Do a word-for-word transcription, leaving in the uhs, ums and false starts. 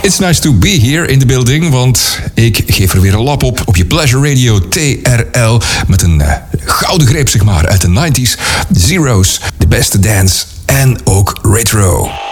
It's nice to be here in the building, want ik geef er weer een lap op op je Pleasure Radio T R L met een uh, gouden greep zeg maar uit de nineties, zeros, de beste dance en ook retro.